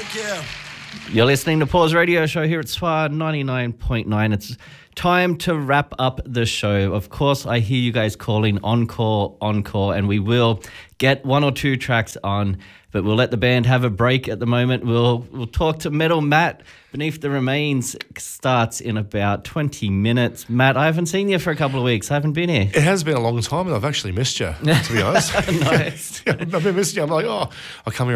Thank you. You're listening to Pause Radio Show here at SWR 99.9. It's time to wrap up the show. Of course, I hear you guys calling encore, and we will get one or two tracks on, but we'll let the band have a break at the moment. We'll talk to Metal Matt. Beneath the Remains starts in about 20 minutes. Matt, I haven't seen you for a couple of weeks. I haven't been here. It has been a long time, and I've actually missed you, to be honest. Nice. I've been missing you. I'm like, I come here